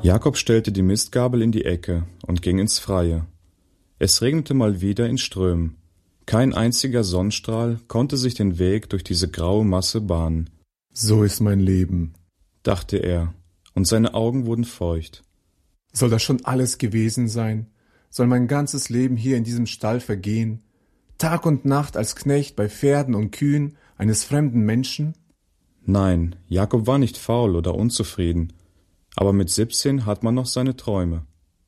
Jakob stellte die Mistgabel in die Ecke und ging ins Freie. Es regnete mal wieder in Strömen. Kein einziger Sonnenstrahl konnte sich den Weg durch diese graue Masse bahnen. »So ist mein Leben«, dachte er, und seine Augen wurden feucht. »Soll das schon alles gewesen sein? Soll mein ganzes Leben hier in diesem Stall vergehen? Tag und Nacht als Knecht bei Pferden und Kühen eines fremden Menschen?« Nein, Jakob war nicht faul oder unzufrieden, aber mit 17 hat man noch seine Träume.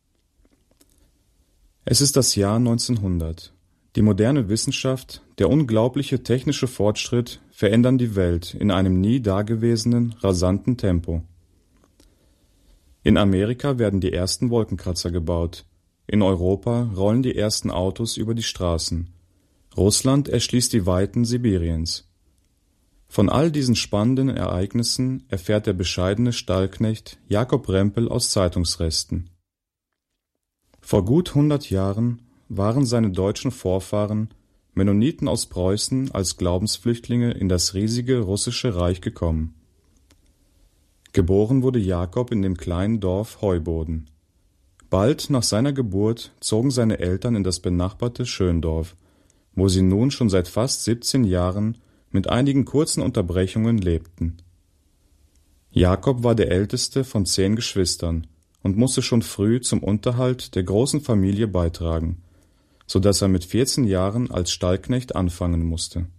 Es ist das Jahr 1900. Die moderne Wissenschaft, der unglaubliche technische Fortschritt verändern die Welt in einem nie dagewesenen, rasanten Tempo. In Amerika werden die ersten Wolkenkratzer gebaut. In Europa rollen die ersten Autos über die Straßen. Russland erschließt die Weiten Sibiriens. Von all diesen spannenden Ereignissen erfährt der bescheidene Stallknecht Jakob Rempel aus Zeitungsresten. Vor gut 100 Jahren waren seine deutschen Vorfahren, Mennoniten aus Preußen, als Glaubensflüchtlinge in das riesige russische Reich gekommen. Geboren wurde Jakob in dem kleinen Dorf Heuboden. Bald nach seiner Geburt zogen seine Eltern in das benachbarte Schöndorf, wo sie nun schon seit fast 17 Jahren mit einigen kurzen Unterbrechungen lebten. Jakob war der älteste von 10 Geschwistern und musste schon früh zum Unterhalt der großen Familie beitragen, so dass er mit 14 Jahren als Stallknecht anfangen musste.